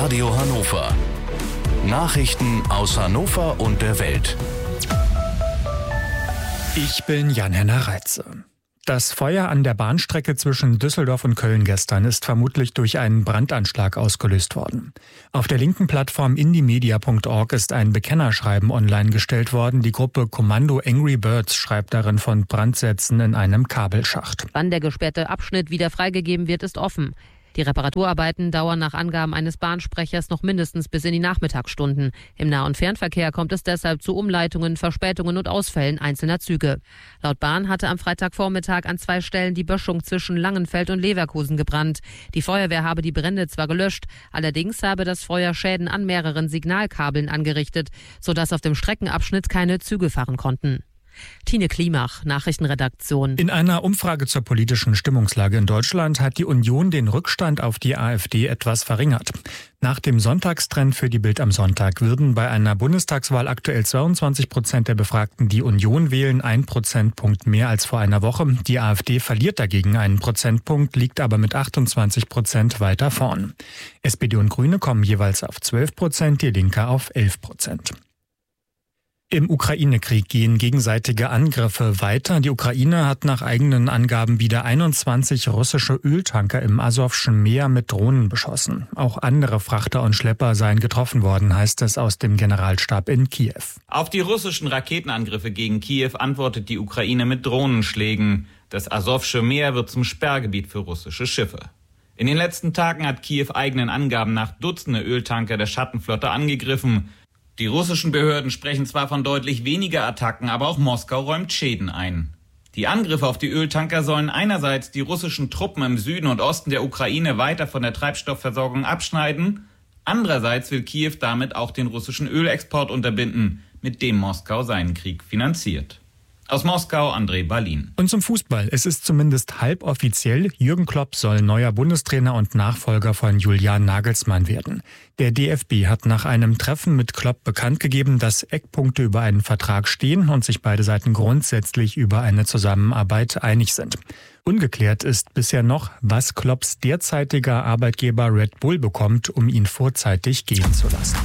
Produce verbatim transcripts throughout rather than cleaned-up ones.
Radio Hannover. Nachrichten aus Hannover und der Welt. Ich bin Jan-Henner Reitze. Das Feuer an der Bahnstrecke zwischen Düsseldorf und Köln gestern ist vermutlich durch einen Brandanschlag ausgelöst worden. Auf der linken Plattform indiemedia punkt org ist ein Bekennerschreiben online gestellt worden. Die Gruppe Kommando Angry Birds schreibt darin von Brandsätzen in einem Kabelschacht. Wann der gesperrte Abschnitt wieder freigegeben wird, ist offen. Die Reparaturarbeiten dauern nach Angaben eines Bahnsprechers noch mindestens bis in die Nachmittagsstunden. Im Nah- und Fernverkehr kommt es deshalb zu Umleitungen, Verspätungen und Ausfällen einzelner Züge. Laut Bahn hatte am Freitagvormittag an zwei Stellen die Böschung zwischen Langenfeld und Leverkusen gebrannt. Die Feuerwehr habe die Brände zwar gelöscht, allerdings habe das Feuer Schäden an mehreren Signalkabeln angerichtet, sodass auf dem Streckenabschnitt keine Züge fahren konnten. Tine Klimach, Nachrichtenredaktion. In einer Umfrage zur politischen Stimmungslage in Deutschland hat die Union den Rückstand auf die AfD etwas verringert. Nach dem Sonntagstrend für die Bild am Sonntag würden bei einer Bundestagswahl aktuell zweiundzwanzig Prozent der Befragten die Union wählen, ein Prozentpunkt mehr als vor einer Woche. Die AfD verliert dagegen einen Prozentpunkt, liegt aber mit achtundzwanzig Prozent weiter vorn. S P D und Grüne kommen jeweils auf zwölf Prozent, die Linke auf elf Prozent. Im Ukraine-Krieg gehen gegenseitige Angriffe weiter. Die Ukraine hat nach eigenen Angaben wieder einundzwanzig russische Öltanker im Asowschen Meer mit Drohnen beschossen. Auch andere Frachter und Schlepper seien getroffen worden, heißt es aus dem Generalstab in Kiew. Auf die russischen Raketenangriffe gegen Kiew antwortet die Ukraine mit Drohnenschlägen. Das Asowsche Meer wird zum Sperrgebiet für russische Schiffe. In den letzten Tagen hat Kiew eigenen Angaben nach Dutzende Öltanker der Schattenflotte angegriffen. Die russischen Behörden sprechen zwar von deutlich weniger Attacken, aber auch Moskau räumt Schäden ein. Die Angriffe auf die Öltanker sollen einerseits die russischen Truppen im Süden und Osten der Ukraine weiter von der Treibstoffversorgung abschneiden, andererseits will Kiew damit auch den russischen Ölexport unterbinden, mit dem Moskau seinen Krieg finanziert. Aus Moskau, André Balin. Und zum Fußball. Es ist zumindest halboffiziell. Jürgen Klopp soll neuer Bundestrainer und Nachfolger von Julian Nagelsmann werden. Der D F B hat nach einem Treffen mit Klopp bekannt gegeben, dass Eckpunkte über einen Vertrag stehen und sich beide Seiten grundsätzlich über eine Zusammenarbeit einig sind. Ungeklärt ist bisher noch, was Klopps derzeitiger Arbeitgeber Red Bull bekommt, um ihn vorzeitig gehen zu lassen.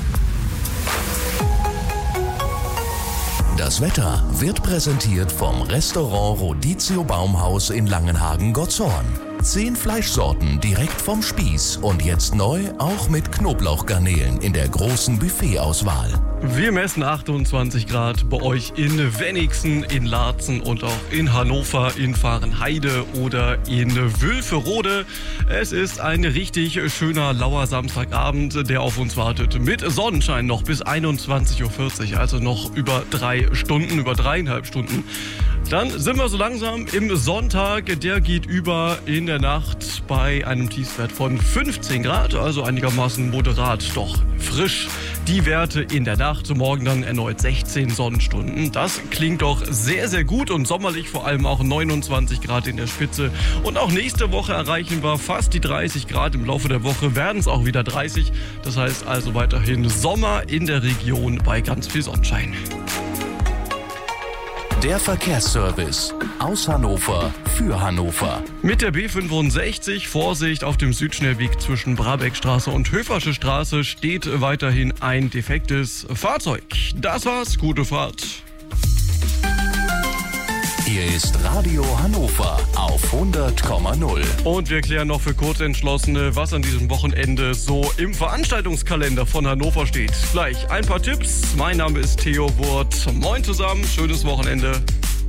Das Wetter wird präsentiert vom Restaurant Rodizio Baumhaus in Langenhagen-Gottshorn. Zehn Fleischsorten direkt vom Spieß und jetzt neu auch mit Knoblauchgarnelen in der großen Buffetauswahl. Wir messen achtundzwanzig Grad bei euch in Wenigsen, in Laatzen und auch in Hannover, in Vahrenheide oder in Wülferode. Es ist ein richtig schöner, lauer Samstagabend, der auf uns wartet. Mit Sonnenschein noch bis einundzwanzig Uhr vierzig, also noch über drei Stunden, über dreieinhalb Stunden. Dann sind wir so langsam im Sonntag. Der geht über in der Nacht bei einem Tiefstwert von fünfzehn Grad, also einigermaßen moderat, doch frisch. Die Werte in der Nacht, morgen dann erneut sechzehn Sonnenstunden. Das klingt doch sehr, sehr gut und sommerlich, vor allem auch neunundzwanzig Grad in der Spitze. Und auch nächste Woche erreichen wir fast die dreißig Grad. Im Laufe der Woche werden es auch wieder dreißig. Das heißt also weiterhin Sommer in der Region bei ganz viel Sonnenschein. Der Verkehrsservice aus Hannover für Hannover. Mit der B fünfundsechzig, Vorsicht auf dem Südschnellweg zwischen Brabeckstraße und Höfersche Straße, steht weiterhin ein defektes Fahrzeug. Das war's, gute Fahrt. Hier ist Radio Hannover auf hundert Komma null. Und wir klären noch für Kurzentschlossene, was an diesem Wochenende so im Veranstaltungskalender von Hannover steht. Gleich ein paar Tipps. Mein Name ist Theo Wurt. Moin zusammen, schönes Wochenende.